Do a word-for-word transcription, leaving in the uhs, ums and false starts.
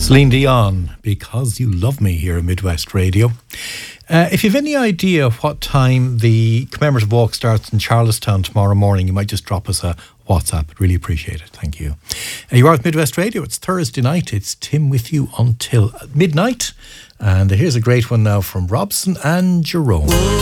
Celine Dion, Because You Love Me, here at Midwest Radio. Uh, if you have any idea what time the commemorative walk starts in Charlestown tomorrow morning, you might just drop us a WhatsApp. I'd really appreciate it. Thank you. Uh, you are at Midwest Radio. It's Thursday night. It's Tim with you until midnight. And here's a great one now from Robson and Jerome.